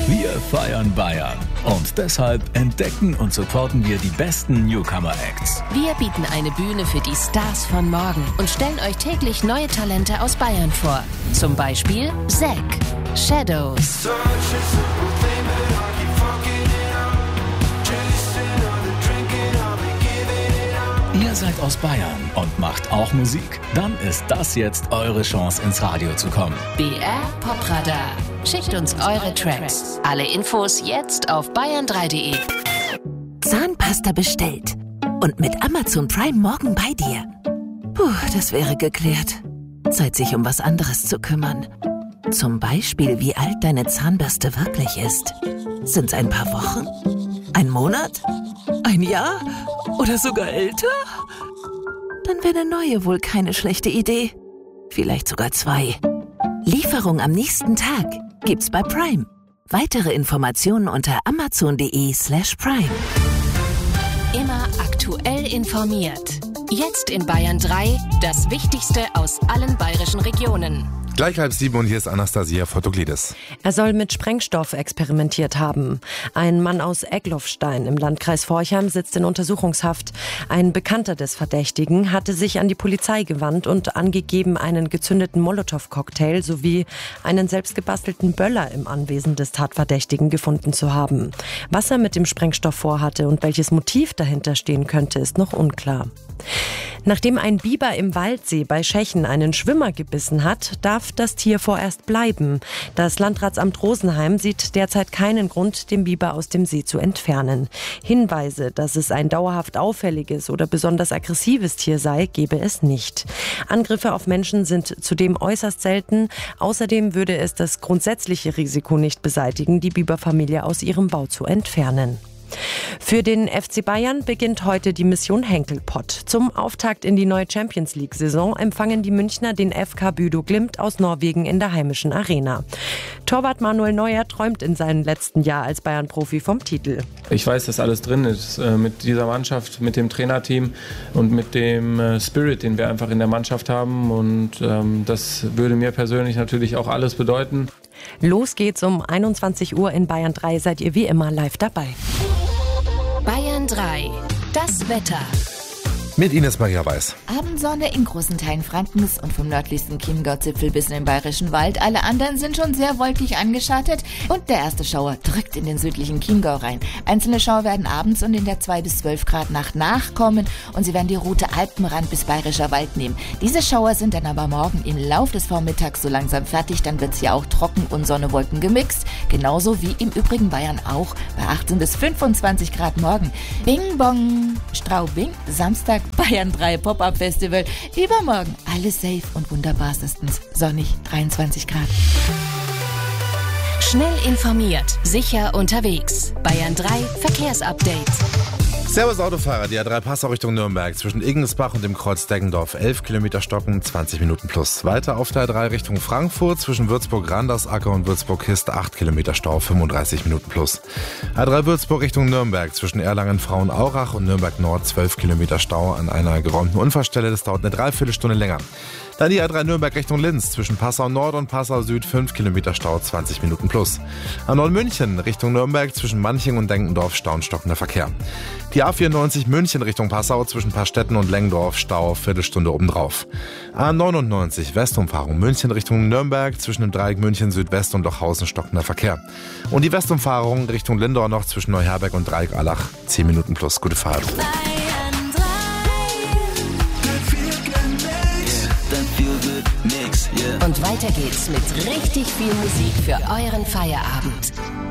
Wir feiern Bayern und deshalb entdecken und supporten wir die besten Newcomer-Acts. Wir bieten eine Bühne für die Stars von morgen und stellen euch täglich neue Talente aus Bayern vor. Zum Beispiel Zack, Shadows. Ihr seid aus Bayern und macht auch Musik? Dann ist das jetzt eure Chance, ins Radio zu kommen. BR Popradar. Schickt uns eure Tracks. Alle Infos jetzt auf bayern3.de. Zahnpasta bestellt. Und mit Amazon Prime morgen bei dir. Puh, das wäre geklärt. Zeit, sich um was anderes zu kümmern. Zum Beispiel, wie alt deine Zahnbürste wirklich ist. Sind's ein paar Wochen? Ein Monat? Ein Jahr? Oder sogar älter? Dann wäre eine neue wohl keine schlechte Idee. Vielleicht sogar 2. Lieferung am nächsten Tag gibt's bei Prime. Weitere Informationen unter amazon.de/prime. Immer aktuell informiert. Jetzt in Bayern 3, das Wichtigste aus allen bayerischen Regionen. Gleich 6:30 und hier ist Anastasia Fotoglidis. Er soll mit Sprengstoff experimentiert haben. Ein Mann aus Egloffstein im Landkreis Forchheim sitzt in Untersuchungshaft. Ein Bekannter des Verdächtigen hatte sich an die Polizei gewandt und angegeben, einen gezündeten Molotow-Cocktail sowie einen selbstgebastelten Böller im Anwesen des Tatverdächtigen gefunden zu haben. Was er mit dem Sprengstoff vorhatte und welches Motiv dahinter stehen könnte, ist noch unklar. Nachdem ein Biber im Waldsee bei Schechen einen Schwimmer gebissen hat, darf das Tier vorerst bleiben. Das Landratsamt Rosenheim sieht derzeit keinen Grund, den Biber aus dem See zu entfernen. Hinweise, dass es ein dauerhaft auffälliges oder besonders aggressives Tier sei, gebe es nicht. Angriffe auf Menschen sind zudem äußerst selten. Außerdem würde es das grundsätzliche Risiko nicht beseitigen, die Biberfamilie aus ihrem Bau zu entfernen. Für den FC Bayern beginnt heute die Mission Henkelpott. Zum Auftakt in die neue Champions-League-Saison empfangen die Münchner den FK Bülow Glimt aus Norwegen in der heimischen Arena. Torwart Manuel Neuer träumt in seinem letzten Jahr als Bayern-Profi vom Titel. Ich weiß, dass alles drin ist mit dieser Mannschaft, mit dem Trainerteam und mit dem Spirit, den wir einfach in der Mannschaft haben. Und das würde mir persönlich natürlich auch alles bedeuten. Los geht's um 21 Uhr in Bayern 3. Seid ihr wie immer live dabei. Bayern 3, das Wetter. Mit Ines Maria Weiß. Abendsonne in großen Teilen Frankens und vom nördlichsten Chiemgau-Zipfel bis in den Bayerischen Wald. Alle anderen sind schon sehr wolkig angeschattet und der erste Schauer drückt in den südlichen Chiemgau rein. Einzelne Schauer werden abends und in der 2 bis 12 Grad Nacht nachkommen und sie werden die Route Alpenrand bis Bayerischer Wald nehmen. Diese Schauer sind dann aber morgen im Lauf des Vormittags so langsam fertig. Dann wird es hier auch trocken und Sonne-Wolken gemixt. Genauso wie im übrigen Bayern auch bei 18 bis 25 Grad morgen. Bing Bong, Straubing, Samstag Bayern 3 Pop-Up Festival. Übermorgen alles safe und wunderbarstens sonnig, 23 Grad. Schnell informiert, sicher unterwegs. Bayern 3 Verkehrsupdate. Servus Autofahrer, die A3 Passau Richtung Nürnberg zwischen Igensbach und dem Kreuz Deggendorf 11 Kilometer stocken, 20 Minuten plus. Weiter auf der A3 Richtung Frankfurt zwischen Würzburg-Randersacker und Würzburg-Hist 8 Kilometer Stau, 35 Minuten plus. A3 Würzburg Richtung Nürnberg zwischen Erlangen-Frauenaurach und Nürnberg Nord 12 Kilometer Stau an einer geräumten Unfallstelle. Das dauert eine Dreiviertelstunde länger. Dann die A3 Nürnberg Richtung Linz zwischen Passau Nord und Passau Süd 5 Kilometer Stau, 20 Minuten plus. A9 München Richtung Nürnberg zwischen Manching und Denkendorf Stau und stockender Verkehr. Die A94 München Richtung Passau zwischen Paarstetten und Lengdorf Stau, Viertelstunde obendrauf. A99 Westumfahrung München Richtung Nürnberg zwischen dem Dreieck München Südwest und Lochhausen stockender Verkehr. Und die Westumfahrung Richtung Lindau noch zwischen Neuherberg und Dreieck Allach 10 Minuten plus. Gute Fahrt. Und weiter geht's mit richtig viel Musik für euren Feierabend.